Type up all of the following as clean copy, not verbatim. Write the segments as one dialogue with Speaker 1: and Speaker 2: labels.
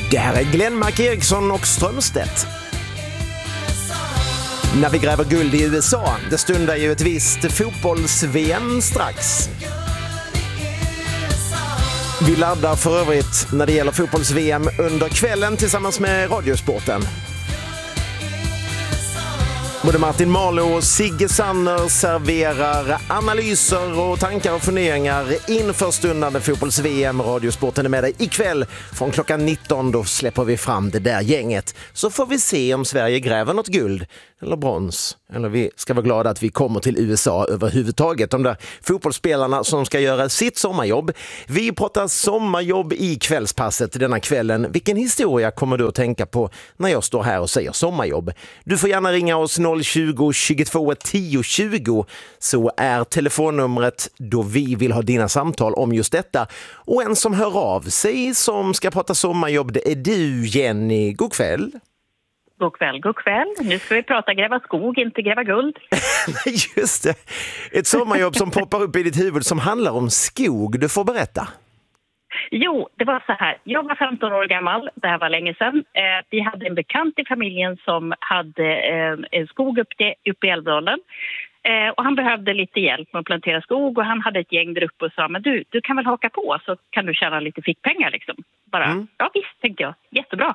Speaker 1: Det här är Glenmark Eriksson och Strömstedt. När vi gräver guld i USA, det stundar ju ett visst fotbolls-VM strax. Vi laddar för övrigt när det gäller fotbolls-VM under kvällen tillsammans med Radiosporten. Både Martin Marlow och Sigge Sanner serverar analyser och tankar och funderingar inför stundande fotbolls-VM. Radiosporten är med dig ikväll från klockan 19. Då släpper vi fram det där gänget. Så får vi se om Sverige gräver något guld eller brons. Eller vi ska vara glada att vi kommer till USA överhuvudtaget. De där fotbollsspelarna som ska göra sitt sommarjobb. Vi pratar sommarjobb i kvällspasset denna kvällen. Vilken historia kommer du att tänka på när jag står här och säger sommarjobb? Du får gärna ringa oss 020 22 10 20, så är telefonnumret då vi vill ha dina samtal om just detta. Och en som hör av sig som ska prata sommarjobb, det är du, Jenny. God kväll.
Speaker 2: God kväll, god kväll. Nu ska vi prata gräva skog, inte gräva guld.
Speaker 1: Just det. Ett sommarjobb som poppar upp i ditt huvud som handlar om skog. Du får berätta.
Speaker 2: Jo, det var så här. Jag var 15 år gammal, det här var länge sedan. Vi hade en bekant i familjen som hade en skog uppe i Älvdalen. Och han behövde lite hjälp med att plantera skog och han hade ett gäng där uppe och sa, men du kan väl haka på så kan du tjäna lite fickpengar liksom. Bara, ja visst, tänkte jag. Jättebra.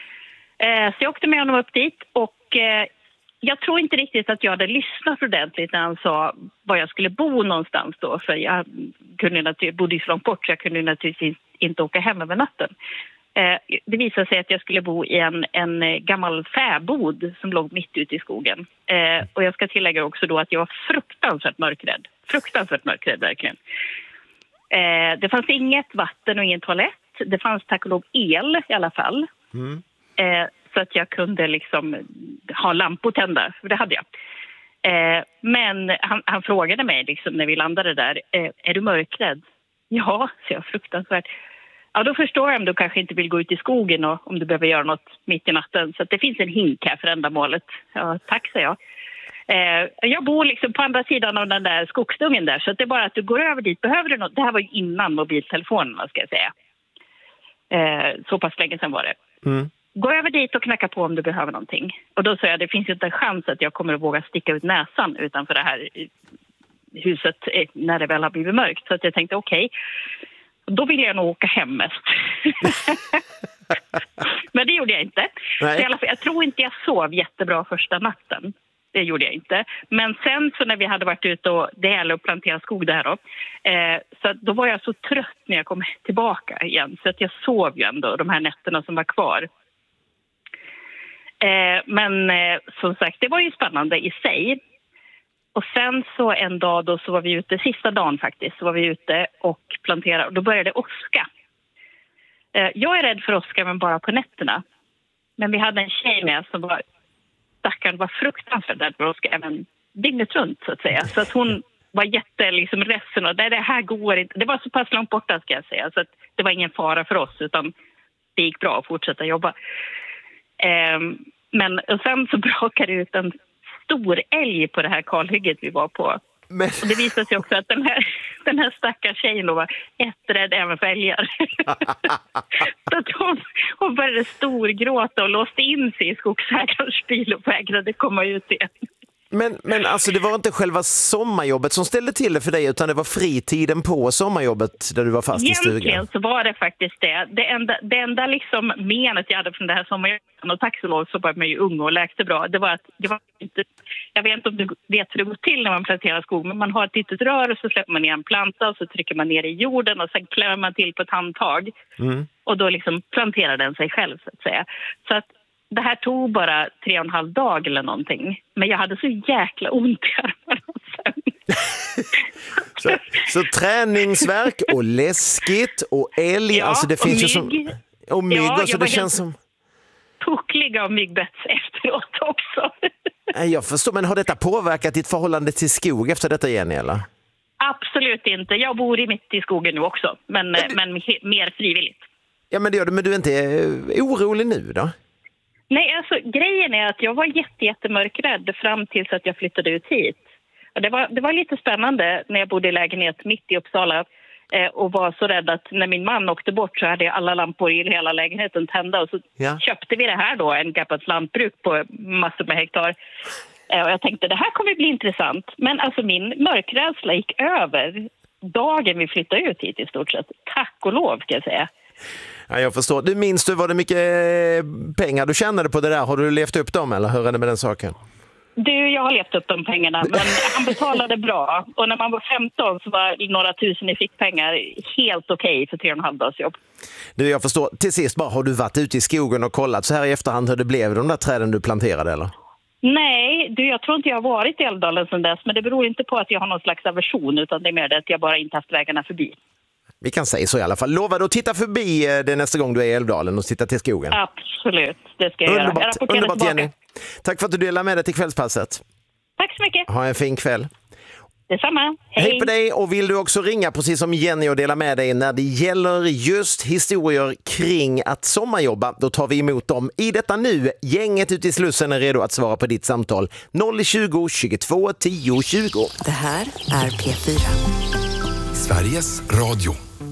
Speaker 2: Så jag åkte med honom upp dit och jag tror inte riktigt att jag hade lyssnat ordentligt när han sa var jag skulle bo någonstans då. För jag bodde ju så långt bort så jag kunde naturligtvis inte åka hem över natten. Det visade sig att jag skulle bo i en gammal fäbod som låg mitt ute i skogen. Och jag ska tillägga också då att jag var fruktansvärt mörkrädd. Fruktansvärt mörkrädd verkligen. Det fanns inget vatten och ingen toalett. Det fanns tack och lov el i alla fall. Så att jag kunde liksom ha lampor tända, för det hade jag. Men han frågade mig liksom när vi landade där, är du mörkrädd? Ja, så jag fruktansvärt. Ja, då förstår jag om du kanske inte vill gå ut i skogen och om du behöver göra något mitt i natten. Så att det finns en hink här för ändamålet. Ja, tack, sa jag. Jag bor liksom på andra sidan av den där skogsdungen där, så att det är bara att du går över dit. Behöver du något? Det här var ju innan mobiltelefonerna, ska jag säga. Så pass länge sedan var det. Gå över dit och knacka på om du behöver någonting. Och då sa jag, det finns ju inte en chans att jag kommer att våga sticka ut näsan utanför det här huset när det väl har blivit mörkt. Så att jag tänkte, okej, då vill jag nog åka hem mest. Men det gjorde jag inte. Så i alla fall, jag tror inte jag sov jättebra första natten. Det gjorde jag inte. Men sen så när vi hade varit ute och det gällde att plantera skog där då. Så då var jag så trött när jag kom tillbaka igen. Så att jag sov ju ändå de här nätterna som var kvar. Men som sagt, det var ju spännande i sig. Och sen så en dag då så var vi ute, sista dagen faktiskt, så var vi ute och planterade. Och då började det åska. Jag är rädd för åska men bara på nätterna. Men vi hade en tjej med som var, stackaren var fruktansvärt rädd för åska även dygnet runt så att säga. Så att hon var liksom ledsen och det här går inte. Det var så pass långt borta ska jag säga. Så att det var ingen fara för oss utan det gick bra att fortsätta jobba. Men och sen så brakade det ut en stor älg på det här kalhygget vi var på. Men... Och det visade sig också att den här stackars tjejen då var jätterädd även för älgar. Så att hon började storgråta och låste in sig i skogsägarens bil och vägrade komma ut igen.
Speaker 1: Men alltså det var inte själva sommarjobbet som ställde till det för dig utan det var fritiden på sommarjobbet där du var fast i stugan.
Speaker 2: Egentligen så var det faktiskt det. Det enda liksom menet jag hade från det här sommarjobbet och tack så lov så var jag ju ung och läkte bra. Det var att det var inte, jag vet inte om du vet hur det går till när man planterar skog, men man har ett litet rör och så släpper man ner en planta och så trycker man ner i jorden och sen klämmer man till på ett handtag. Och då liksom planterar den sig själv så att säga. Så att det här tog bara 3,5 dag eller någonting. Men jag hade så jäkla ont i armarna sen.
Speaker 1: så träningsverk och läskigt och älg.
Speaker 2: Ja,
Speaker 1: alltså det finns
Speaker 2: mygg.
Speaker 1: ju som... Och mygg,
Speaker 2: ja,
Speaker 1: alltså det känns som...
Speaker 2: Puckliga och myggbetts efteråt också.
Speaker 1: Jag förstår, men har detta påverkat ditt förhållande till skog efter detta, Jenny, eller?
Speaker 2: Absolut inte. Jag bor mitt i skogen nu också. Men mer frivilligt. Ja,
Speaker 1: men det gör du. Men du är inte orolig nu då?
Speaker 2: Nej, alltså grejen är att jag var jättemörkrädd fram tills att jag flyttade ut hit. Och det var lite spännande när jag bodde i lägenhet mitt i Uppsala. Och var så rädd att när min man åkte bort så hade jag alla lampor i hela lägenheten tända. Och så köpte vi det här då, en Gappats lantbruk på massor med hektar. Och jag tänkte det här kommer bli intressant. Men alltså min mörkrädsla gick över dagen vi flyttade ut hit i stort sett. Tack och lov kan jag säga.
Speaker 1: Ja, jag förstår. Du minns du var det mycket pengar du tjänade på det där? Har du levt upp dem eller hur är det med den saken?
Speaker 2: Du, jag har levt upp de pengarna, men han betalade bra. Och när man var 15 så var några tusen i fickpengar helt okej för 3,5 dags jobb.
Speaker 1: Du, jag förstår. Till sist bara, har du varit ute i skogen och kollat så här i efterhand hur det blev de där träden du planterade eller?
Speaker 2: Nej, du, jag tror inte jag har varit i Älvdalen sedan dess, men det beror inte på att jag har någon slags aversion utan det är mer det att jag bara inte haft vägarna förbi.
Speaker 1: Vi kan säga så i alla fall. Lova att titta förbi det nästa gång du är i Älvdalen och titta till skogen.
Speaker 2: Absolut, det ska jag göra. Jag rapporterar
Speaker 1: underbart
Speaker 2: tillbaka.
Speaker 1: Jenny. Tack för att du delade med dig till kvällspasset.
Speaker 2: Tack så mycket.
Speaker 1: Ha en fin kväll.
Speaker 2: Detsamma. Hej.
Speaker 1: Hej på dig, och vill du också ringa precis som Jenny och dela med dig när det gäller just historier kring att sommarjobba, då tar vi emot dem i detta nu. Gänget ute i Slussen är redo att svara på ditt samtal 020 22 10 20.
Speaker 3: Det här är P4.
Speaker 4: Sveriges Radio.